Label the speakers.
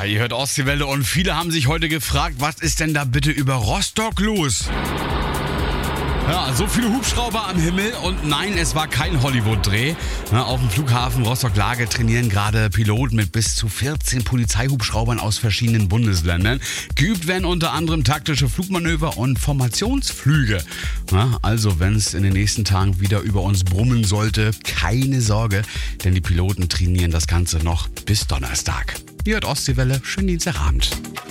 Speaker 1: Ja, ihr hört Ostseewelle und viele haben sich heute gefragt, was ist denn da bitte über Rostock los? Ja, so viele Hubschrauber am Himmel und nein, es war kein Hollywood-Dreh. Auf dem Flughafen Rostock-Lage trainieren gerade Piloten mit bis zu 14 Polizeihubschraubern aus verschiedenen Bundesländern. Geübt werden unter anderem taktische Flugmanöver und Formationsflüge. Also, wenn es in den nächsten Tagen wieder über uns brummen sollte, keine Sorge, denn die Piloten trainieren das Ganze noch bis Donnerstag. Ihr hört Ostseewelle, schönen Dienstagabend.